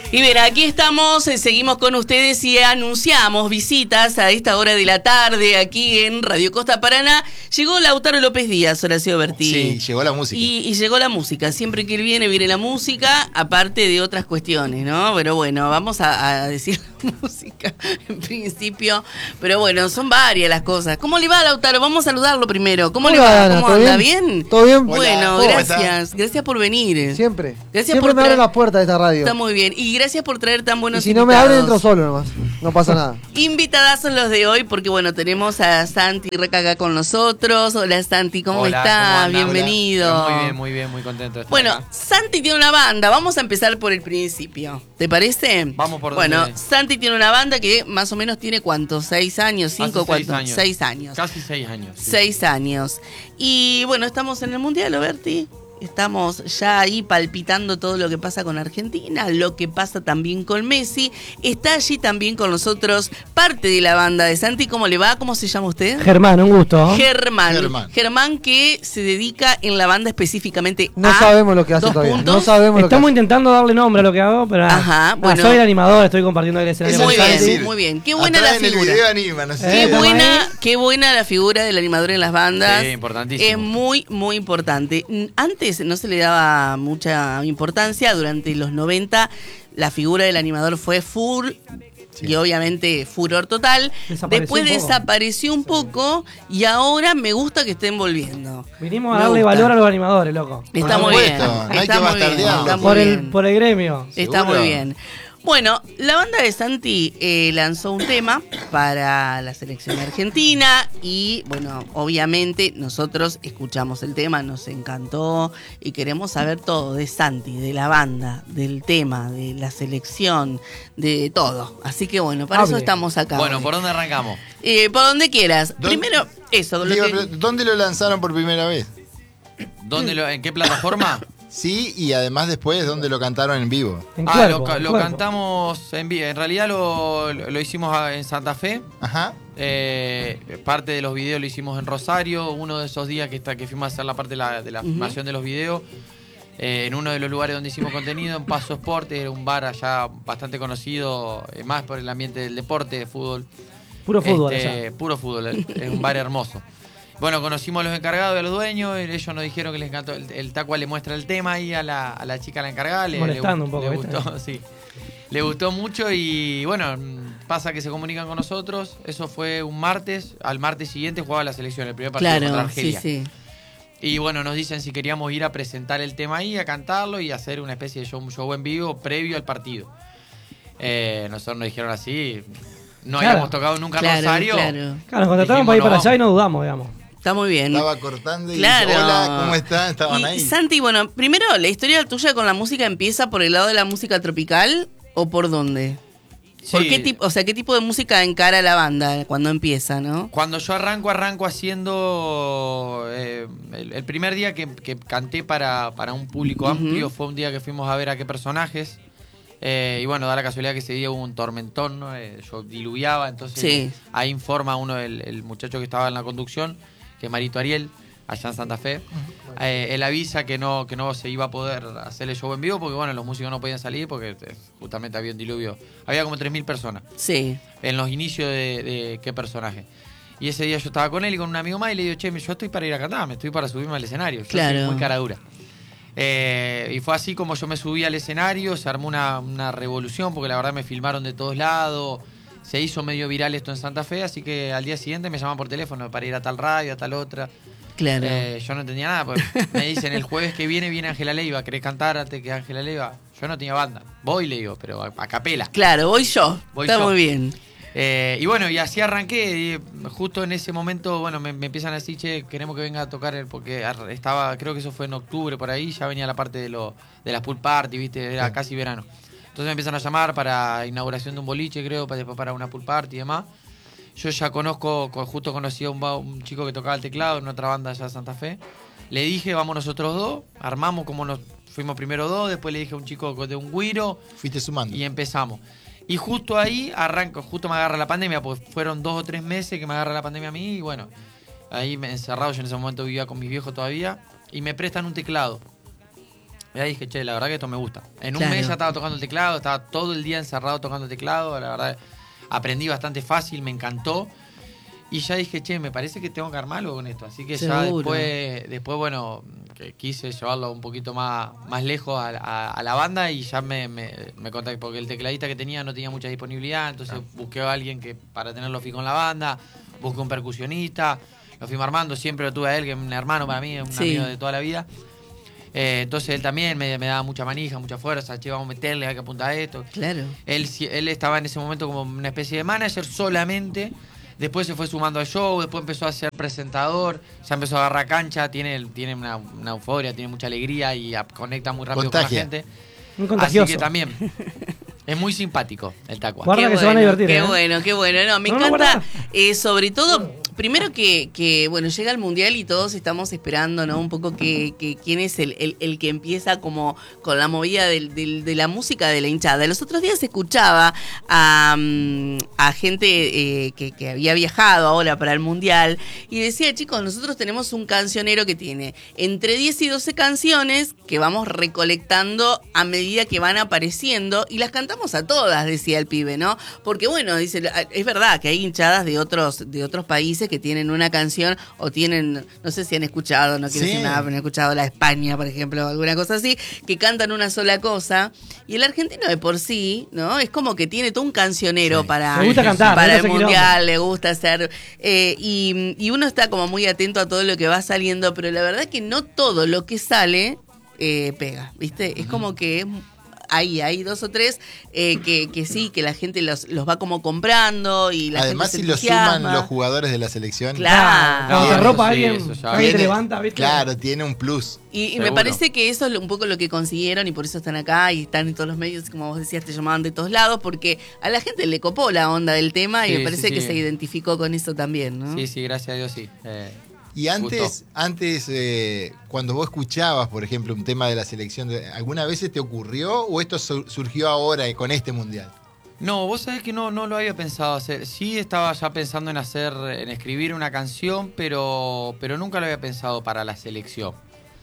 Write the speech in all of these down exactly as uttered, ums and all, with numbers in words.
Y bien, aquí estamos, eh, seguimos con ustedes y anunciamos visitas a esta hora de la tarde aquí en Radio Costa Paraná. Llegó Lautaro López Díaz, Horacio Bertí. Sí, llegó la música. Y, y llegó la música. Siempre que él viene, viene la música, aparte de otras cuestiones, ¿no? Pero bueno, vamos a, a decir la música en principio. Pero bueno, son varias las cosas. ¿Cómo le va, Lautaro? Vamos a saludarlo primero. ¿Cómo Hola, le va? Ana, ¿Cómo ¿todo anda? bien? ¿Bien? ¿Todo bien? Bueno, Hola, gracias. Gracias por venir. Siempre. Gracias Siempre por me tra- abren las puertas de esta radio. Está muy bien. Y gracias por traer tan buenos Y si no me invitados. abren, entro solo nomás. No pasa nada. Invitadas son los de hoy porque, bueno, tenemos a Santi Reca acá con nosotros. Hola, Santi, ¿cómo Hola, está? ¿cómo anda? Bienvenido. Muy bien, muy bien, muy contento de estar Bueno, acá. Santi tiene una banda. Vamos a empezar por el principio. ¿Te parece? Vamos por Bueno, donde- Santi tiene una banda que más o menos tiene ¿cuántos? ¿Seis años? ¿Cinco? Hace seis ¿Cuántos? años. Seis años. Casi seis años. sí. Seis años. Y bueno, estamos en el Mundial, Berti. Estamos ya ahí palpitando todo lo que pasa con Argentina, lo que pasa también con Messi. Está allí también con nosotros parte de la banda de Santi. ¿Cómo le va? ¿Cómo se llama usted? Germán, un gusto. Germán. Germán. Germán que se dedica en la banda específicamente No a sabemos lo que hace dos todavía. puntos. No sabemos lo que Estamos hace. intentando darle nombre a lo que hago, pero nada. Ajá, Nada, bueno. soy el animador, estoy compartiendo el escenario Eso Muy con te iba a bien, Santi. decir. muy bien. Qué buena Atrás la en el figura. video anima, no sé. Qué Eh, estamos buena, ahí. qué buena la figura del animador en las bandas. Sí, importantísimo. Es muy, muy importante. Antes no se le daba mucha importancia. Durante los noventa la figura del animador fue full. Sí. Y obviamente furor total. Desapareció Después un poco. desapareció un poco y ahora me gusta que estén volviendo. Vinimos a Me darle gusta. valor a los animadores, loco. Está Por muy bien. supuesto, no hay Está que muy bien. bastardearlo. Está muy Por bien. el, por el gremio. Está ¿Seguro? muy bien. Bueno, la banda de Santi eh, lanzó un tema para la selección argentina y, bueno, obviamente nosotros escuchamos el tema, nos encantó y queremos saber todo de Santi, de la banda, del tema, de la selección, de todo. Así que, bueno, para Hable. eso estamos acá. Bueno, hoy. ¿por dónde arrancamos? Eh, por donde quieras. ¿Dónde- Primero, eso. lo Digo, que- pero, ¿dónde lo lanzaron por primera vez? ¿Dónde lo, ¿En qué plataforma? Sí, y además después, ¿dónde lo cantaron en vivo? En ah, cuerpo, lo, ca- en lo cuerpo. cantamos en vivo. En realidad lo, lo- lo hicimos a- en Santa Fe. Ajá. Eh, parte de los videos lo hicimos en Rosario. Uno de esos días que, está, que fuimos a hacer la parte de la, de la Ujú. filmación de los videos. eh, en uno de los lugares donde hicimos contenido, en Paso Sport, era un bar allá bastante conocido, eh, más por el ambiente del deporte, de fútbol. Puro fútbol Este, allá. Puro fútbol, eh, es un bar hermoso. Bueno, conocimos a los encargados y a los dueños, ellos nos dijeron que les encantó, el, el Tacua le muestra el tema ahí a la, a la chica, a la encargada, le, Molestando le, un poco, le ¿viste? gustó, sí. Le gustó mucho y bueno, pasa que se comunican con nosotros, eso fue un martes, al martes siguiente jugaba la selección, el primer partido contra Claro, sí, Argelia. sí. Y bueno, nos dicen si queríamos ir a presentar el tema ahí, a cantarlo y hacer una especie de show, un show en vivo previo al partido. Eh, nosotros nos dijeron así, no Claro. habíamos tocado nunca en Claro, Rosario. claro. Claro, nos contrataron Dijimos, para ir para no, allá y no dudamos, digamos. Está muy bien. Estaba cortando y Claro. dice, hola, ¿cómo están? Estaban Y, ahí. Santi, bueno, primero, ¿la historia tuya con la música empieza por el lado de la música tropical o por dónde? ¿Por Sí. qué tipo, o sea, qué tipo de música encara la banda cuando empieza, no? Cuando yo arranco, arranco haciendo... eh, el, el primer día que, que canté para, para un público Ujú. amplio fue un día que fuimos a ver a qué personajes. Eh, y bueno, da la casualidad que ese día hubo un tormentón, ¿no? Eh, yo diluviaba, entonces Sí. ahí informa uno, el, el muchacho que estaba en la conducción, que es Marito Ariel, allá en Santa Fe. Eh, él avisa que no, que no se iba a poder hacer el show en vivo porque bueno, los músicos no podían salir porque eh, justamente había un diluvio. Había como tres mil personas Sí. en los inicios de, de qué personaje. Y ese día yo estaba con él y con un amigo más y le digo, che, yo estoy para ir a cantar, me estoy para subirme al escenario. Yo Claro. soy muy cara dura. Eh, y fue así como yo me subí al escenario, se armó una, una revolución porque la verdad me filmaron de todos lados. Se hizo medio viral esto en Santa Fe, así que al día siguiente me llaman por teléfono para ir a tal radio, a tal otra. Claro. Eh, yo no entendía nada, porque me dicen el jueves que viene viene Ángela Leiva, ¿querés cantar antes que Ángela Leiva? Yo no tenía banda, voy le digo, pero a, a capela. Claro, voy yo. Voy Está yo. muy bien. Eh, y bueno, y así arranqué. Y justo en ese momento, bueno, me, me empiezan a decir, che, queremos que venga a tocar, el, porque ar- estaba, creo que eso fue en octubre por ahí, ya venía la parte de, lo, de las pool party, ¿viste? Era casi verano. Entonces me empiezan a llamar para inauguración de un boliche, creo, para, después para una pool party y demás. Yo ya conozco, co- justo conocí a un, ba- un chico que tocaba el teclado en otra banda allá de Santa Fe. Le dije, vamos nosotros dos, armamos como nos fuimos primero dos, después le dije a un chico de un güiro Fuiste sumando. y empezamos. Y justo ahí arranco, justo me agarra la pandemia, porque fueron dos o tres meses que me agarra la pandemia a mí y bueno, ahí me encerrado, yo en ese momento vivía con mis viejos todavía y me prestan un teclado. Y ahí dije, che, la verdad que esto me gusta. En un Claro. mes ya estaba tocando el teclado, estaba todo el día encerrado tocando el teclado, la verdad aprendí bastante fácil, me encantó. Y ya dije, che, me parece que tengo que armar algo con esto. Así que ya Seguro. después, después, bueno, que quise llevarlo un poquito más, más lejos a, a- a la banda y ya me, me, me contacté, porque el tecladista que tenía no tenía mucha disponibilidad, entonces busqué a alguien que para tenerlo fijo en la banda, busqué un percusionista, lo fuimos armando, siempre lo tuve a él, que es un hermano para mí, es un Sí. amigo de toda la vida. Eh, entonces él también me, me daba mucha manija, mucha fuerza, che, vamos a meterle, hay que apuntar a esto. Claro. Él, si- él estaba en ese momento como una especie de manager solamente. Después se fue sumando al show, después empezó a ser presentador, ya empezó a agarrar cancha, tiene, tiene una, una euforia, tiene mucha alegría y a- conecta muy rápido Contagia. con la gente. Muy Así contagioso. que también es muy simpático el Tacua. Guarda Qué que se van a bueno, divertir, Qué ¿eh? bueno, qué bueno. No, me No, no, encanta, guarda. eh, sobre todo, primero que, que, bueno, llega el Mundial y todos estamos esperando, ¿no? Un poco que, que quién es el, el, el que empieza como con la movida del, del- de la música de la hinchada. Los otros días escuchaba a, mm, a gente eh, que, que había viajado ahora para el Mundial y decía, chicos, nosotros tenemos un cancionero que tiene entre diez y doce canciones que vamos recolectando a medida que van apareciendo y las cantamos a todas, decía el pibe, ¿no? Porque bueno, dice, es verdad que hay hinchadas de otros, de otros países que tienen una canción o tienen, no sé si han escuchado, no quiero Sí. decir nada, pero han escuchado la España, por ejemplo, o alguna cosa así, que cantan una sola cosa y el argentino de por sí, ¿no? Es como que tiene todo un cancionero Sí. para, Le gusta cantar, para le el gusta hacer mundial, le gusta hacer, eh, y, y uno está como muy atento a todo lo que va saliendo, pero la verdad que no todo lo que sale eh, pega, ¿viste? Es como que es Hay, hay dos o tres eh, que, que sí, que la gente los, los va como comprando y la Además, gente si se lo suman entusiasma. los jugadores de la selección, Claro. Cuando te Bien. arropa Sí, alguien, eso ya. alguien te Tiene- levanta, ¿viste? claro, tiene un plus. Y, y me Seguro. parece que eso es lo- un poco lo que consiguieron y por eso están acá y están en todos los medios, como vos decías, te llamaban de todos lados, porque a la gente le copó la onda del tema y Sí, me parece sí, que sí. se identificó con eso también, ¿no? Sí, sí, gracias a Dios, sí. Eh, Y antes, Gustó. antes eh, cuando vos escuchabas, por ejemplo, un tema de la selección, de- ¿alguna vez te ocurrió o esto su- surgió ahora y con este mundial? No, vos sabés que no, no lo había pensado hacer. Sí estaba ya pensando en hacer, en escribir una canción, pero, pero nunca lo había pensado para la selección.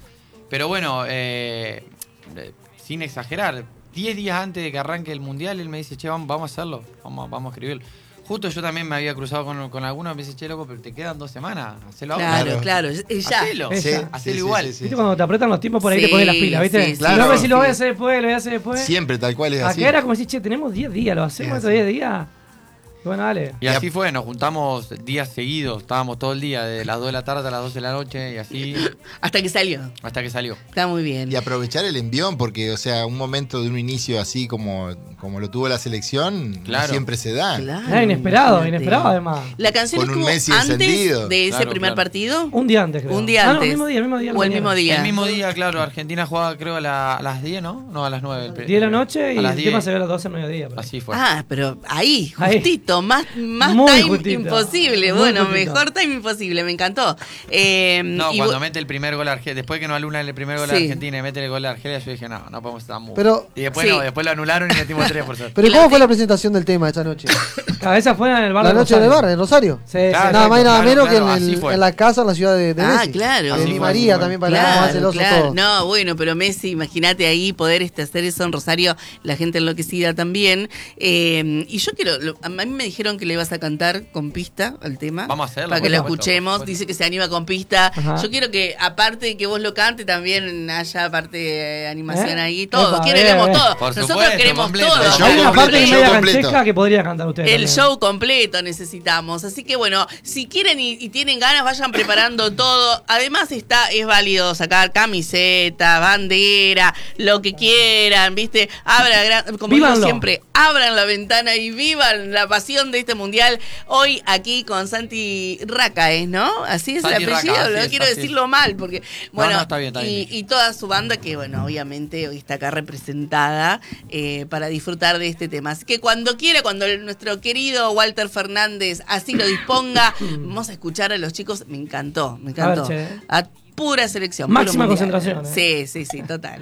Pero bueno, eh, eh, sin exagerar, diez días antes de que arranque el mundial, él me dice, che, vamos, vamos a hacerlo, vamos, vamos a escribirlo. Justo yo también me había cruzado con, con algunos, me dice, che, loco, pero te quedan dos semanas, hacelo ahora. Claro, claro, es- es ya. Hacelo, Sí, hacelo igual. sí, sí. ¿Viste cuando te apretan los tiempos por ahí Sí, te pones las pilas, ¿viste? sí, Si claro. no ves si lo Sí. voy a hacer después, lo voy a hacer después. Siempre tal cual es así. Acá era como decir, che, tenemos diez días, lo hacemos Es estos así. diez días. Y bueno, dale. Y así fue, nos juntamos días seguidos, estábamos todo el día, de las dos de la tarde a las doce de la noche, y así Hasta que salió. hasta que salió. Está muy bien. Y aprovechar el envión, porque, o sea, un momento de un inicio así como, como lo tuvo la selección, no Claro. siempre se da. Claro, Era inesperado, imagínate. inesperado además. La canción Con un estuvo Messi antes encendido. de ese Claro, primer claro. partido. Un día antes, creo. Un día Ah, no, antes. el mismo día, el mismo día. O el mañana. mismo día. El mismo día, claro, Argentina jugaba creo a, la- a las diez, ¿no? No, a las nueve. diez de la noche y a las el diez. tema se ve a las doce del mediodía. por ahí. Así fue. Ah, pero ahí, Ahí. justito, más, más Muy time justito. imposible. Muy Bueno, justito. mejor time imposible, me encantó. Eh, No, y cuando vo- mete el primer gol a Argentina, después que no anulan el primer gol a Sí. Argentina y mete el gol a Argelia, yo dije, no, no podemos estar muy. Pero- y después Sí. no, después lo anularon y metimos tres por suerte. Pero Y ¿cómo la- fue la presentación del tema esta noche? Cabeza fuera en el bar La de noche Rosario. del bar, en Rosario. Sí, Claro, sí. Nada exacto, más y nada claro, menos claro, que en, así el- fue. en la casa, en la ciudad de, de Ah, Messi. claro. De Así Di fue, María así fue. también para más Claro, celoso claro. todo. No, bueno, pero Messi, imagínate ahí poder este, hacer eso en Rosario, la gente enloquecida también. Eh, y yo quiero, lo- a mí me dijeron que le ibas a cantar con pista al tema. Vamos a hacerlo, Para que por lo supuesto, escuchemos. por supuesto. Dice que se anima con pista. Ajá. Yo quiero que, aparte de que vos lo cantes, también haya parte de animación ¿Eh? ahí. Todo, Epa, queremos eh, eh. todo. Por Nosotros supuesto, queremos completo. todo. El show Hay una completo, parte el media show completo. canchesca que podría cantar usted. El también. show completo necesitamos. Así que bueno, si quieren y, y tienen ganas, vayan preparando todo. Además está, es válido sacar camiseta, bandera, lo que quieran, ¿viste? Abra, gran- como digo Vívanlo. siempre, abran la ventana y vivan la pasión de este mundial. Hoy aquí con Santi Racaes, ¿no? Así es Santi el apellido, Raca, así no es, quiero así es. decirlo mal, porque bueno, no, está bien, está y, bien. y toda su banda que bueno, obviamente hoy está acá representada eh, para disfrutar de este tema. Así que cuando quiera, cuando el- nuestro querido Walter Fernández así lo disponga, vamos a escuchar a los chicos. Me encantó, me encantó. A ver, che. A pura selección. Máxima puro mundial. concentración, ¿eh? Sí, sí, sí, total.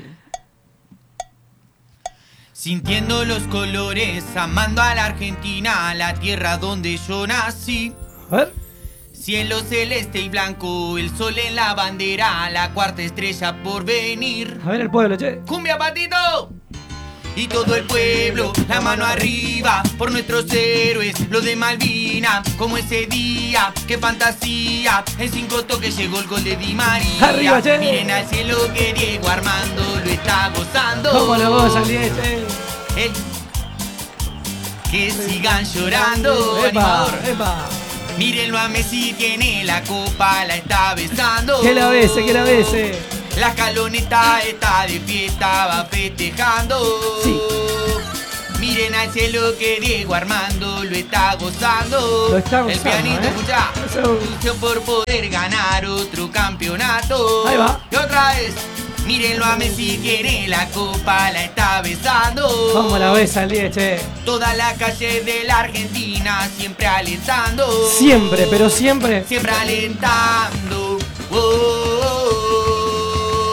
Sintiendo los colores, amando a la Argentina, la tierra donde yo nací. A ver. Cielo celeste y blanco, el sol en la bandera, la cuarta estrella por venir. A ver el pueblo, che. ¡Cumbia, patito! Y todo el pueblo, la mano arriba, por nuestros héroes, los de Malvina, como ese día, qué fantasía, en cinco toques llegó el gol de Di María. Arriba, che. Miren al cielo que Diego Armando lo está gozando. ¿Cómo lo goza el diez, che? El- Que sigan llorando, Epa, animador. epa. Mírenlo a Messi, tiene la copa, la está besando. Que la bese, que la bese. La escaloneta está de fiesta, va festejando. Sí. Miren al cielo que Diego Armando lo está gozando. Lo está El gozando, pianito, ¿eh? escuchá. Eso. Luchó por poder ganar otro campeonato. Ahí va. Y otra vez. Mírenlo a Messi, tiene la copa, la está besando. ¿Cómo la besa el diez, che? Toda la calle de la Argentina siempre alentando. Siempre, pero siempre. Siempre alentando. Oh.